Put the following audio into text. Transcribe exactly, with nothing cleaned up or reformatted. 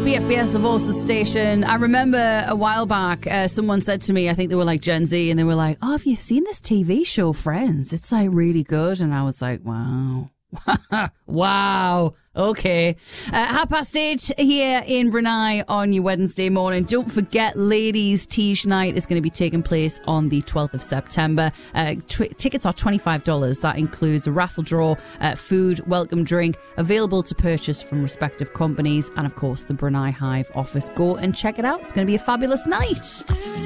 B F B S, the voice of the station. I remember a while back, uh, someone said to me, I think they were like Gen Z, and they were like, oh, have you seen this T V show, Friends? It's like really good. And I was like, wow. Wow. Okay. Uh, half past eight here in Brunei on your Wednesday morning. Don't forget, Ladies Tige Night is going to be taking place on the twelfth of September. Uh, t- tickets are twenty-five dollars. That includes a raffle draw, uh, food, welcome drink, available to purchase from respective companies, and of course the Brunei Hive office. Go and check it out. It's going to be a fabulous night.